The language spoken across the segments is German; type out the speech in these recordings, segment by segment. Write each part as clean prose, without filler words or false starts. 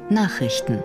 Nachrichten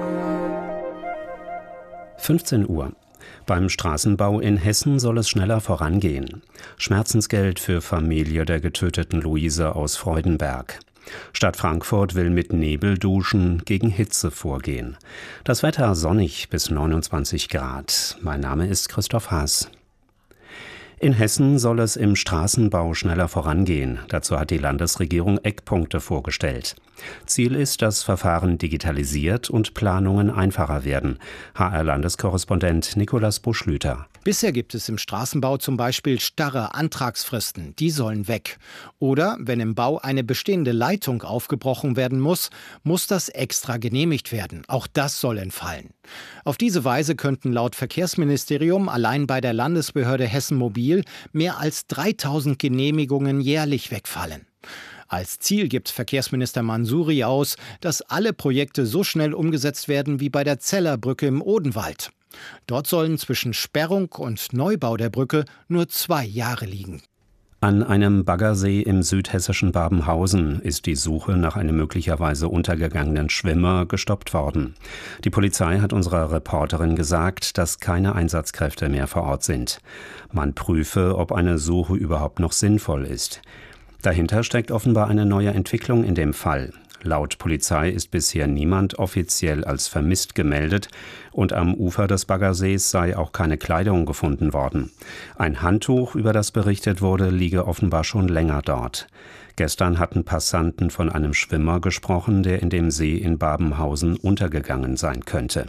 15 Uhr. Beim Straßenbau in Hessen soll es schneller vorangehen. Schmerzensgeld für Familie der getöteten Luise aus Freudenberg. Stadt Frankfurt will mit Nebelduschen gegen Hitze vorgehen. Das Wetter sonnig bis 29 Grad. Mein Name ist Christoph Haas. In Hessen soll es im Straßenbau schneller vorangehen. Dazu hat die Landesregierung Eckpunkte vorgestellt. Ziel ist, dass Verfahren digitalisiert und Planungen einfacher werden. HR-Landeskorrespondent Nikolaus Buschlüter. Bisher gibt es im Straßenbau zum Beispiel starre Antragsfristen. Die sollen weg. Oder wenn im Bau eine bestehende Leitung aufgebrochen werden muss, muss das extra genehmigt werden. Auch das soll entfallen. Auf diese Weise könnten laut Verkehrsministerium allein bei der Landesbehörde Hessen Mobil mehr als 3000 Genehmigungen jährlich wegfallen. Als Ziel gibt Verkehrsminister Mansouri aus, dass alle Projekte so schnell umgesetzt werden wie bei der Zellerbrücke im Odenwald. Dort sollen zwischen Sperrung und Neubau der Brücke nur 2 Jahre liegen. An einem Baggersee im südhessischen Babenhausen ist die Suche nach einem möglicherweise untergegangenen Schwimmer gestoppt worden. Die Polizei hat unserer Reporterin gesagt, dass keine Einsatzkräfte mehr vor Ort sind. Man prüfe, ob eine Suche überhaupt noch sinnvoll ist. Dahinter steckt offenbar eine neue Entwicklung in dem Fall. Laut Polizei ist bisher niemand offiziell als vermisst gemeldet und am Ufer des Baggersees sei auch keine Kleidung gefunden worden. Ein Handtuch, über das berichtet wurde, liege offenbar schon länger dort. Gestern hatten Passanten von einem Schwimmer gesprochen, der in dem See in Babenhausen untergegangen sein könnte.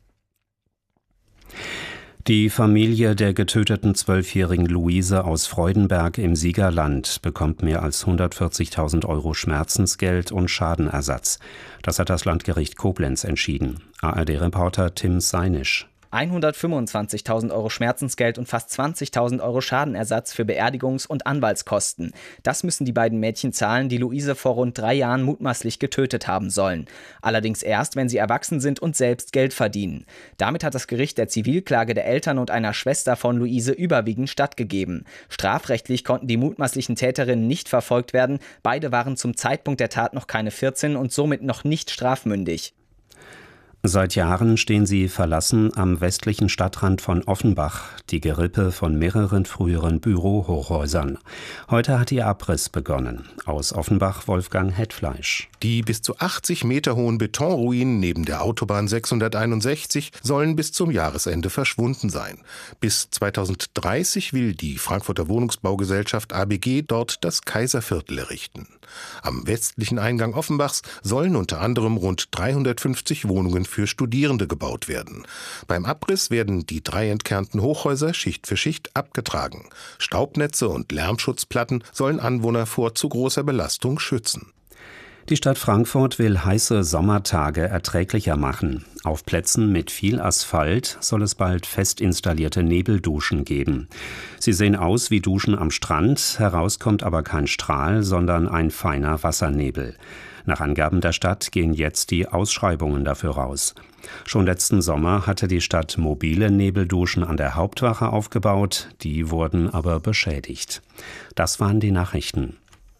Die Familie der getöteten 12-jährigen Luise aus Freudenberg im Siegerland bekommt mehr als 140.000 € Schmerzensgeld und Schadenersatz. Das hat das Landgericht Koblenz entschieden. ARD-Reporter Tim Seinisch. 125.000 € Schmerzensgeld und fast 20.000 € Schadenersatz für Beerdigungs- und Anwaltskosten. Das müssen die beiden Mädchen zahlen, die Luise vor rund 3 Jahren mutmaßlich getötet haben sollen. Allerdings erst, wenn sie erwachsen sind und selbst Geld verdienen. Damit hat das Gericht der Zivilklage der Eltern und einer Schwester von Luise überwiegend stattgegeben. Strafrechtlich konnten die mutmaßlichen Täterinnen nicht verfolgt werden. Beide waren zum Zeitpunkt der Tat noch keine 14 und somit noch nicht strafmündig. Seit Jahren stehen sie verlassen am westlichen Stadtrand von Offenbach, die Gerippe von mehreren früheren Bürohochhäusern. Heute hat ihr Abriss begonnen. Aus Offenbach Wolfgang Hetfleisch. Die bis zu 80 Meter hohen Betonruinen neben der Autobahn 661 sollen bis zum Jahresende verschwunden sein. Bis 2030 will die Frankfurter Wohnungsbaugesellschaft ABG dort das Kaiserviertel errichten. Am westlichen Eingang Offenbachs sollen unter anderem rund 350 Wohnungen für Studierende gebaut werden. Beim Abriss werden die 3 entkernten Hochhäuser Schicht für Schicht abgetragen. Staubnetze und Lärmschutzplatten sollen Anwohner vor zu großer Belastung schützen. Die Stadt Frankfurt will heiße Sommertage erträglicher machen. Auf Plätzen mit viel Asphalt soll es bald fest installierte Nebelduschen geben. Sie sehen aus wie Duschen am Strand, heraus kommt aber kein Strahl, sondern ein feiner Wassernebel. Nach Angaben der Stadt gehen jetzt die Ausschreibungen dafür raus. Schon letzten Sommer hatte die Stadt mobile Nebelduschen an der Hauptwache aufgebaut, die wurden aber beschädigt. Das waren die Nachrichten.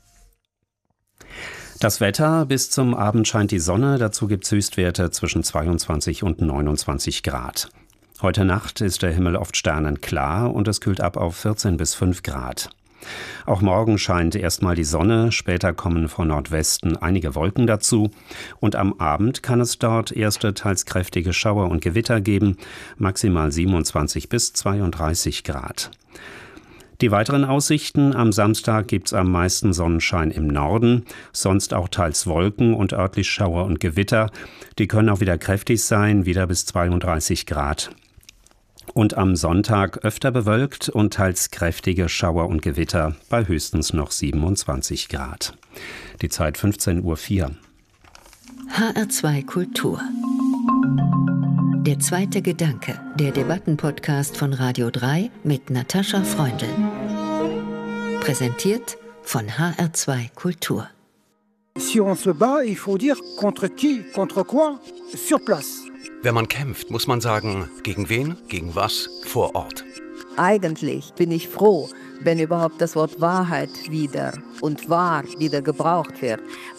Das Wetter: bis zum Abend scheint die Sonne, dazu gibt es Höchstwerte zwischen 22 und 29 Grad. Heute Nacht ist der Himmel oft sternenklar und es kühlt ab auf 14 bis 5 Grad. Auch morgen scheint erstmal die Sonne, später kommen von Nordwesten einige Wolken dazu und am Abend kann es dort erste teils kräftige Schauer und Gewitter geben, maximal 27 bis 32 Grad. Die weiteren Aussichten: am Samstag gibt's am meisten Sonnenschein im Norden, sonst auch teils Wolken und örtlich Schauer und Gewitter. Die können auch wieder kräftig sein, wieder bis 32 Grad. Und am Sonntag öfter bewölkt und teils kräftige Schauer und Gewitter bei höchstens noch 27 Grad. Die Zeit 15:04 Uhr. HR2 Kultur. Der zweite Gedanke, der Debattenpodcast von Radio 3 mit Natascha Freundl. Präsentiert von HR2 Kultur. Si on se bat, il faut dire contre qui, contre quoi, sur place. Wenn man kämpft, muss man sagen, gegen wen, gegen was, vor Ort. Eigentlich bin ich froh, wenn überhaupt das Wort Wahrheit wieder und wahr wieder gebraucht wird.